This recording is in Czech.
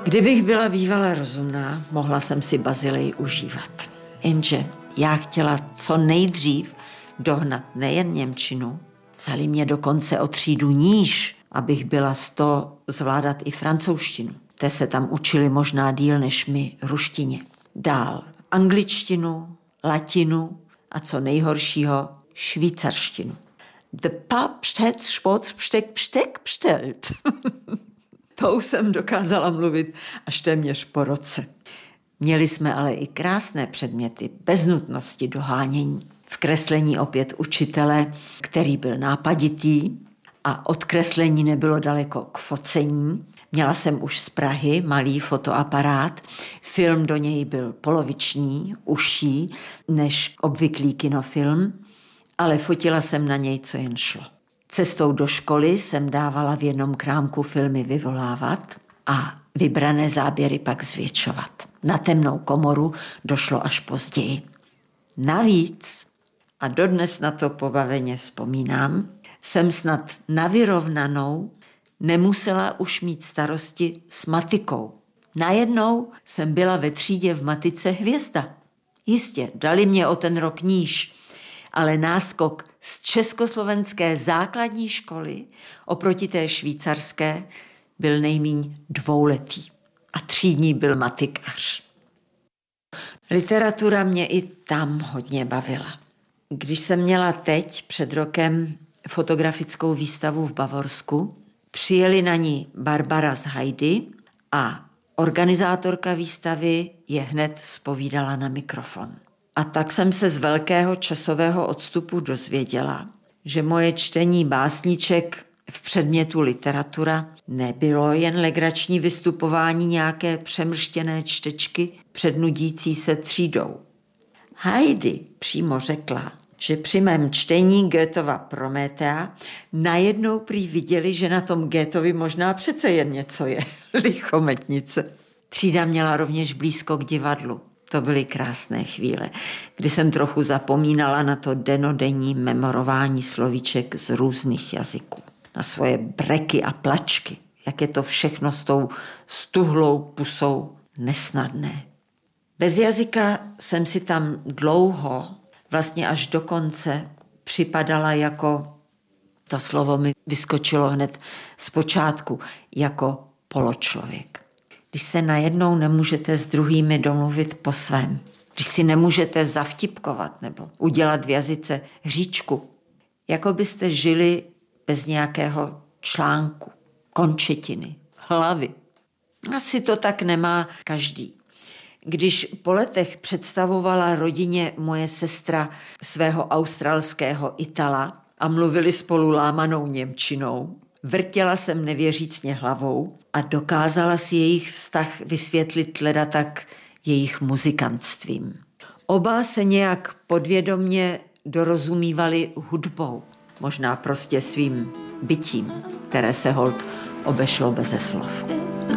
Kdybych byla bývala rozumná, mohla jsem si Bazilej užívat. Jenže já chtěla co nejdřív dohnat nejen němčinu, vzali mě dokonce o třídu níž, abych byla z toho zvládat i francouzštinu. Té se tam učili možná díl než my ruštině. Dál angličtinu, latinu a co nejhoršího švýcarštinu. The pub steht Sports Besteck bestellt. To jsem dokázala mluvit až téměř po roce. Měli jsme ale i krásné předměty, bez nutnosti dohánění. V kreslení opět učitele, který byl nápaditý a od kreslení nebylo daleko k focení. Měla jsem už z Prahy malý fotoaparát. Film do něj byl poloviční, užší než obvyklý kinofilm, ale fotila jsem na něj, co jen šlo. Cestou do školy jsem dávala v jednom krámku filmy vyvolávat a vybrané záběry pak zvětšovat. Na temnou komoru došlo až později. Navíc, a dodnes na to pobaveně vzpomínám, jsem snad na vyrovnanou nemusela už mít starosti s matikou. Najednou jsem byla ve třídě v matice hvězda. Jistě, dali mě o ten rok níž, ale náskok z československé základní školy oproti té švýcarské byl nejmíň 2letý. A třídní byl matikář. Literatura mě i tam hodně bavila. Když jsem měla teď před rokem fotografickou výstavu v Bavorsku, přijeli na ní Barbara z Heidi a organizátorka výstavy je hned zpovídala na mikrofon. A tak jsem se z velkého časového odstupu dozvěděla, že moje čtení básniček v předmětu literatura nebylo jen legrační vystupování nějaké přemrštěné čtečky před nudící se třídou. Heidi přímo řekla, že při mém čtení Goethova Prometea najednou prý viděli, že na tom Goethovi možná přece jen něco je. Lichometnice. Třída měla rovněž blízko k divadlu. To byly krásné chvíle, kdy jsem trochu zapomínala na to denodenní memorování slovíček z různých jazyků. Na svoje breky a plačky, jak je to všechno s tou stuhlou pusou nesnadné. Bez jazyka jsem si tam dlouho, vlastně až do konce, připadala jako, to slovo mi vyskočilo hned z počátku, jako poločlověk. Když se najednou nemůžete s druhými domluvit po svém, když si nemůžete zavtipkovat nebo udělat v jazyce hříčku, jako byste žili bez nějakého článku, končetiny, hlavy. Asi to tak nemá každý. Když po letech představovala rodině moje sestra svého australského Itala a mluvili spolu lámanou němčinou, vrtěla jsem nevěřícně hlavou a dokázala si jejich vztah vysvětlit leda tak jejich muzikantstvím. Oba se nějak podvědomně dorozumívali hudbou, možná prostě svým bytím, které se holt obešlo beze slov.